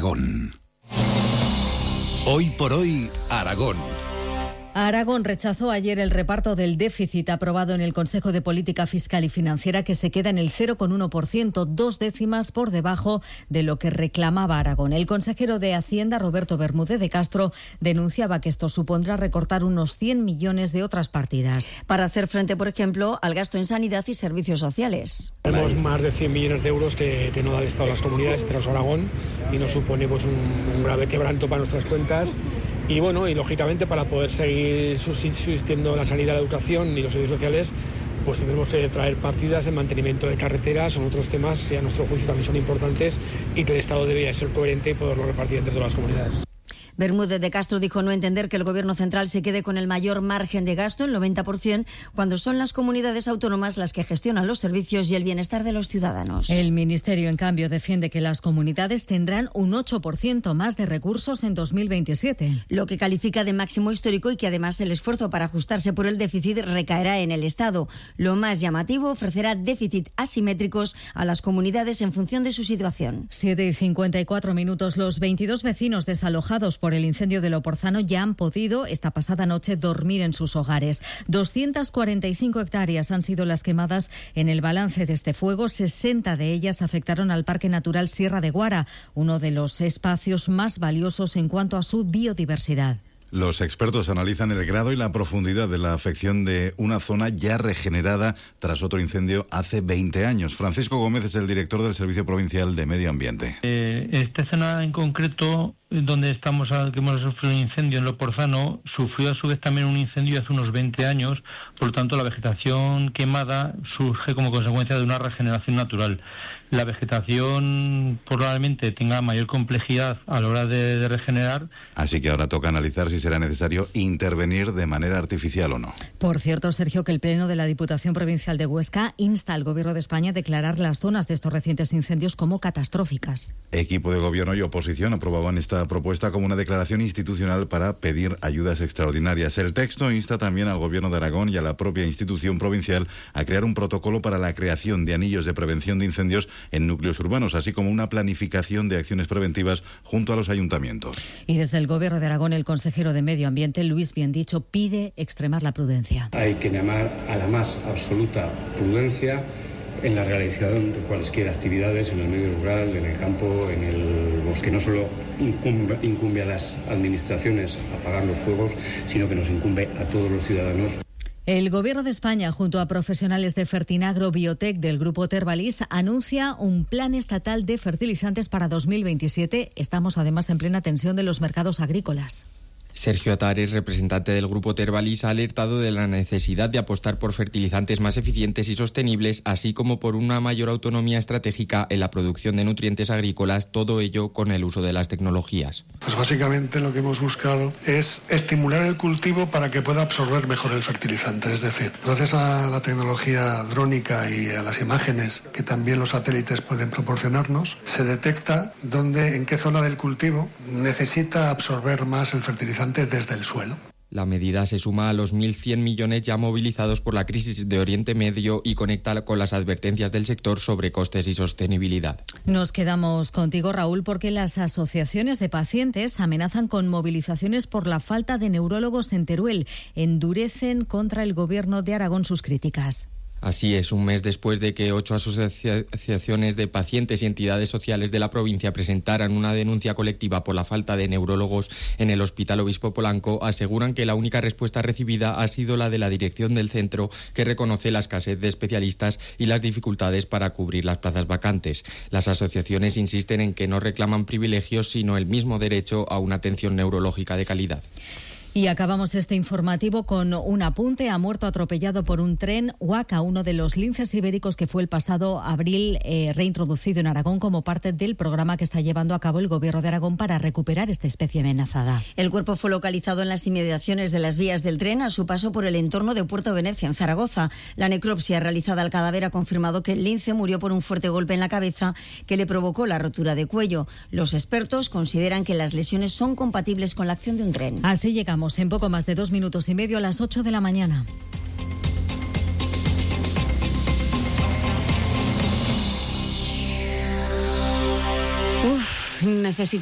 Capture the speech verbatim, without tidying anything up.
Aragón. Hoy por hoy, Aragón. Aragón rechazó ayer el reparto del déficit aprobado en el Consejo de Política Fiscal y Financiera, que se queda en el cero coma uno por ciento, dos décimas por debajo de lo que reclamaba Aragón. El consejero de Hacienda, Roberto Bermúdez de Castro, denunciaba que esto supondrá recortar unos cien millones de otras partidas. Para hacer frente, por ejemplo, al gasto en sanidad y servicios sociales. Tenemos más de cien millones de euros que, que no da el Estado a las comunidades tras Aragón, y nos supone pues, un, un grave quebranto para nuestras cuentas. Y bueno, y lógicamente para poder seguir subsistiendo la sanidad, la educación y los servicios sociales, pues tendremos que traer partidas en mantenimiento de carreteras, son otros temas que a nuestro juicio también son importantes y que el Estado debería ser coherente y poderlo repartir entre todas las comunidades. Bermúdez de Castro dijo no entender que el Gobierno central se quede con el mayor margen de gasto, el noventa por ciento, cuando son las comunidades autónomas las que gestionan los servicios y el bienestar de los ciudadanos. El Ministerio, en cambio, defiende que las comunidades tendrán un ocho por ciento más de recursos en dos mil veintisiete. Lo que califica de máximo histórico, y que además el esfuerzo para ajustarse por el déficit recaerá en el Estado. Lo más llamativo, ofrecerá déficit asimétricos a las comunidades en función de su situación. siete y cincuenta y cuatro minutos. Los veintidós vecinos desalojados por el incendio de Loporzano ya han podido esta pasada noche dormir en sus hogares. doscientas cuarenta y cinco hectáreas han sido las quemadas en el balance de este fuego. sesenta de ellas afectaron al Parque Natural Sierra de Guara, uno de los espacios más valiosos en cuanto a su biodiversidad. Los expertos analizan el grado y la profundidad de la afección de una zona ya regenerada tras otro incendio hace veinte años. Francisco Gómez es el director del Servicio Provincial de Medio Ambiente. Eh, esta zona en concreto, donde estamos, que hemos sufrido un incendio en Loporzano, sufrió a su vez también un incendio hace unos veinte años, por lo tanto la vegetación quemada surge como consecuencia de una regeneración natural. La vegetación probablemente tenga mayor complejidad a la hora de, de regenerar. Así que ahora toca analizar si será necesario intervenir de manera artificial o no. Por cierto, Sergio, que el Pleno de la Diputación Provincial de Huesca insta al Gobierno de España a declarar las zonas de estos recientes incendios como catastróficas. Equipo de Gobierno y oposición aprobaban esta propuesta como una declaración institucional para pedir ayudas extraordinarias. El texto insta también al Gobierno de Aragón y a la propia institución provincial a crear un protocolo para la creación de anillos de prevención de incendios en núcleos urbanos, así como una planificación de acciones preventivas junto a los ayuntamientos. Y desde el Gobierno de Aragón, el consejero de Medio Ambiente, Luis Biendicho, pide extremar la prudencia. Hay que llamar a la más absoluta prudencia en la realización de cualesquiera actividades en el medio rural, en el campo, en el bosque. No solo incumbe, incumbe a las administraciones apagar los fuegos, sino que nos incumbe a todos los ciudadanos. El Gobierno de España, junto a profesionales de Fertinagro Biotech del Grupo Tervalis, anuncia un plan estatal de fertilizantes para dos mil veintisiete. Estamos además en plena tensión de los mercados agrícolas. Sergio Atares, representante del Grupo Tervalis, ha alertado de la necesidad de apostar por fertilizantes más eficientes y sostenibles, así como por una mayor autonomía estratégica en la producción de nutrientes agrícolas, todo ello con el uso de las tecnologías. Pues básicamente lo que hemos buscado es estimular el cultivo para que pueda absorber mejor el fertilizante, es decir, gracias a la tecnología drónica y a las imágenes que también los satélites pueden proporcionarnos, se detecta dónde, en qué zona del cultivo necesita absorber más el fertilizante desde el suelo. La medida se suma a los mil cien millones ya movilizados por la crisis de Oriente Medio y conecta con las advertencias del sector sobre costes y sostenibilidad. Nos quedamos contigo, Raúl, porque las asociaciones de pacientes amenazan con movilizaciones por la falta de neurólogos en Teruel. Endurecen contra el Gobierno de Aragón sus críticas. Así es, un mes después de que ocho asociaciones de pacientes y entidades sociales de la provincia presentaran una denuncia colectiva por la falta de neurólogos en el Hospital Obispo Polanco, aseguran que la única respuesta recibida ha sido la de la dirección del centro, que reconoce la escasez de especialistas y las dificultades para cubrir las plazas vacantes. Las asociaciones insisten en que no reclaman privilegios, sino el mismo derecho a una atención neurológica de calidad. Y acabamos este informativo con un apunte. Ha muerto atropellado por un tren huaca, uno de los linces ibéricos que fue el pasado abril eh, reintroducido en Aragón como parte del programa que está llevando a cabo el Gobierno de Aragón para recuperar esta especie amenazada. El cuerpo fue localizado en las inmediaciones de las vías del tren a su paso por el entorno de Puerto Venecia, en Zaragoza. La necropsia realizada al cadáver ha confirmado que el lince murió por un fuerte golpe en la cabeza que le provocó la rotura de cuello. Los expertos consideran que las lesiones son compatibles con la acción de un tren. Así llegamos en poco más de dos minutos y medio a las ocho de la mañana. Uf, necesito